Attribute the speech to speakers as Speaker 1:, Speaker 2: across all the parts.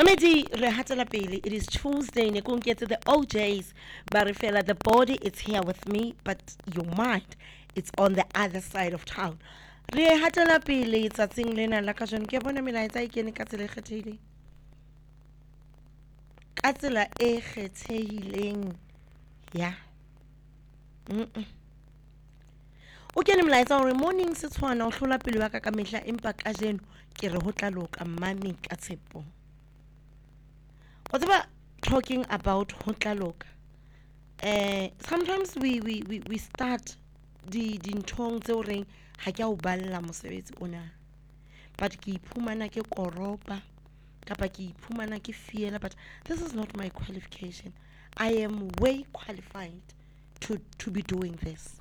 Speaker 1: Mamedi re hatela pele. It is Tuesday. Ne kong get to the OJs. Barifela, the body is here with me, but your mind, it's on the other side of town. Re hatela pele tsatsing lena la ka jone ke bona melaetsa e kene ka tsela e kgethehileng. Ka tsela e kgethehileng. Ya. O kene melaetsa hore morning se tshwana o hlola pele wa ka ka mehla empa ka jeno ke re ho tla loka mami ka tshepo. What's about talking about hotlaloka? Sometimes we start the ntong tse o reng ha ke a o balla mosebetsi ona, but ke iphumana ke koropa kapa ke iphumana ke fiela, but this is not my qualification. I am way qualified to be doing this.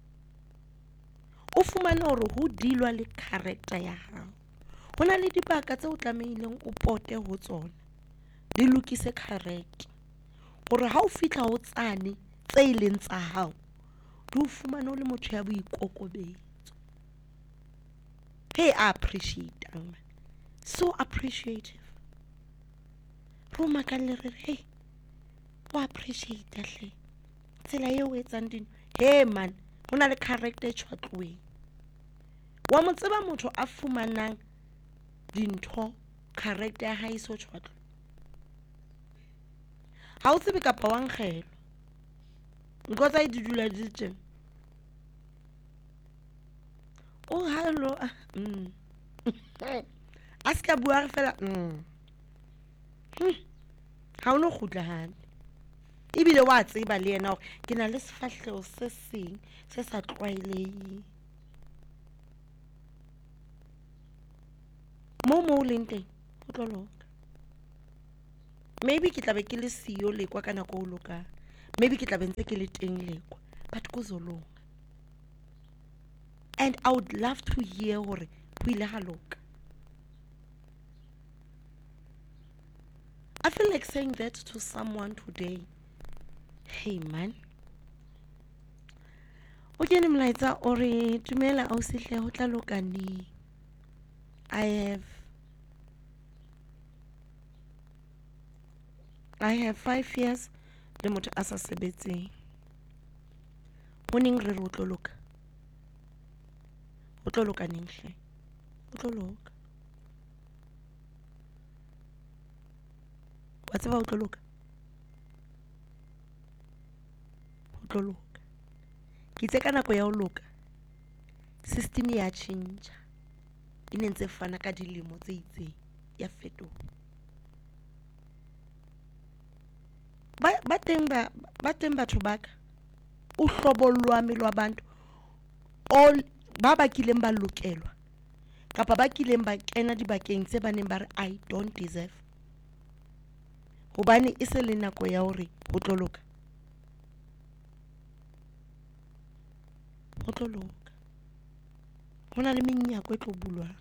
Speaker 1: O fumana hore ho dilwa le character ya hao. Hona le dibaka tse o tlamehileng o pote ho tsona. Di lokise character hore ha o fitla ho tsane tse ileng tsa hao di o fumana o le motho ya boikokobetso. Hey, I appreciate man. So appreciative. Roma ka le re hey o appreciate hle tsela eo o etsang dino. Hey man, hona le character e tshwatluweng. Wa mo tseba motho a fumanang dintho character ya hae so tshwatlu. Ha o tsebe kapa wa nkgelo because I didula di tjena. Oh hello. Aska bua re fela ha o no khutla hane ebile wa tseba le yena hore ke na le sefahleho se seng se sa tlwaeleheng mo leng teng ho tlo loka. Maybe ke tla be ke le siyo le kwa kana ko loka, maybe ke tla be ntse ke le teng le kwa, but kuzolonga. And I would love to hear hore ho ile ha loka. I feel like saying that to someone today. Hey man, o kene mlaetsa o re tumela au sehle ho tla loka ni. I have 5 years le motho a sa sebetseng. Morning re ho tlo loka. Ho tlo loka neng hle? Ho tlo loka. Wa tseba ho tlo loka? Ho tlo loka. Ke itse ka nako ya ho loka. System ya change. E ne ntse fana ka dilemo tse itseng ya fetoha. Ba teng batho ba ka o hlobollwa melo abantu all ba kileng ba lokelwa kapa ba kileng ba kena dibakeng tse baneng ba re I don't deserve, hobane e se le nako ya hore ho tlo loka. Ho tlo loka. Hona le menyako e tlo bulwang.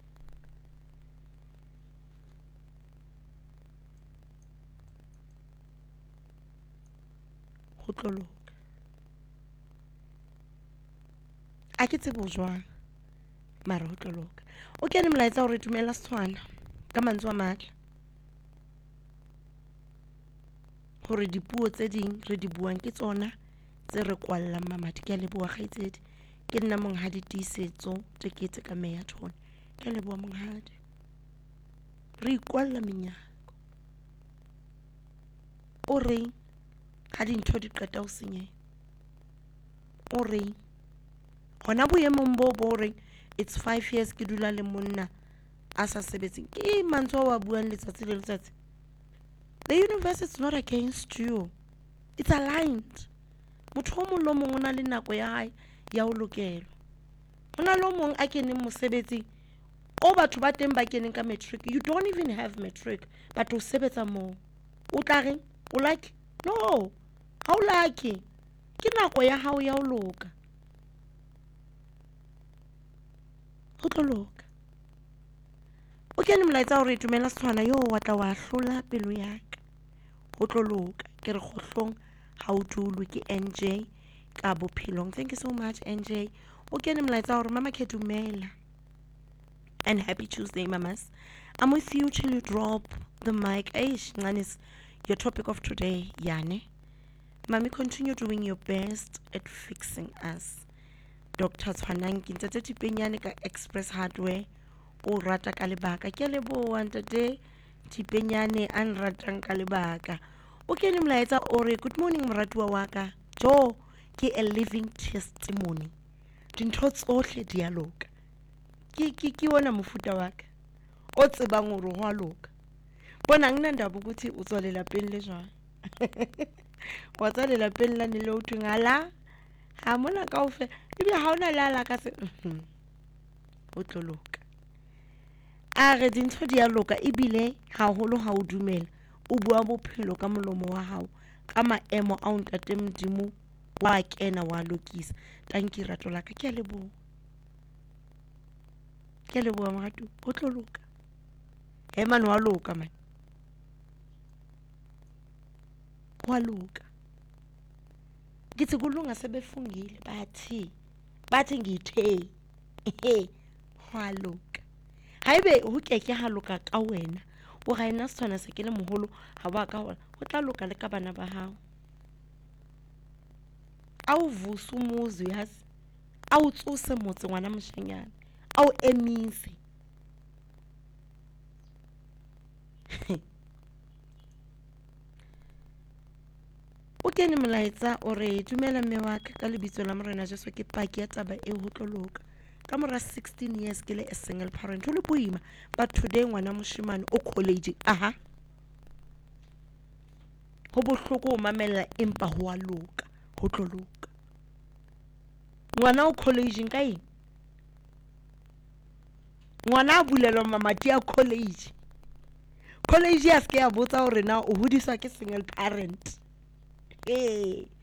Speaker 1: Ho tlo loka. A ke tsebo jwang mara ho tlo loka. O kene molaetsa hore dumela Setswana ka mantswe a matla hore dipuo tse ding re di buang ke tsona tse re kwallang mamati. Ke a leboha kgaitsedi ke nna monghadi tiisetso tekete ka meya thona. Ke a leboha monghadi. Re ikwalla menyako o reng ha dintho di qeta ho senyeha. O reng hona boemong bo reng it's 5 years ke dula le monna a sa sebetseng. Ke mantswe wa buang letsatsi le letsatsi. The universe is not against you, it's aligned. Motho o mong le mong o na le nako ya hae ya ho lokelwa. Hona le mong a keneng mosebetsi o batho ba teng ba keneng ka matric. You don't even have matric but o sebetsa mo. O tla reng o like no ha o like ke nako ya hao ya ho loka. Ho tlo loka. O kene molaetsa hore dumela Setswana yo wa tla wa hlola pelo ya ka. Ho tlo loka. Ke re khohlong ha o dulwe ke NJ ka bophelong. Thank you so much NJ. O kene molaetsa hore mama ke dumela. and happy Tuesday, mamas. I'm with you till you drop the mic. Aish, Nganis, your topic of today, Yane. Mami, continue doing your best at fixing us. Dr. Tshwanang Kintate Tipenyane ka Express Hardware o rata ka lebaka ke leboa ntate Tipenyane an ratang ka lebaka o kene mlaetsa ore good morning moratuwa wa ka jo ke a living testimony dintho tsohle dialoga ke wona mofuta wa ka o tsebang hore ho a loka bona nna ndaba ukuthi o tswalela pele le jwang wa tswalela pele la ne le uthwe ngala ha mona kaofela ebe ha ona lala ka se o tloloka a re dintho di a loka ebile haholo ha o dumela o bua bophelo ka molomo wa hao ka maemo a ntate Modimo wa kena wa lokisa tanki rato la ka ke a leboha moratu o tloloka he man wa loka man wa loka ngithi kulunga sebefungile bathi ngithe wa loka haibe ho keke ha loka ka wena o ga ena setswana se ke le moholo ha ba ka hona o tla loka le ka bana ba hao au vusu muzi yasi au tsose motse ngwana moshanyana au emise o kene molaetsa o re dumela mme wa ka lebitso la morena Jesu ke paki ya taba e ho tloloka ka mora 16 years ke le a single parent ho le boima but today ngwana moshimane o college aha ho bohloko o mamela empa ho a loka ho tloloka ngwana o college kae ngwana a bulelwa mamati ya college ya ske ya botsa hore na o hodiswa ke single parent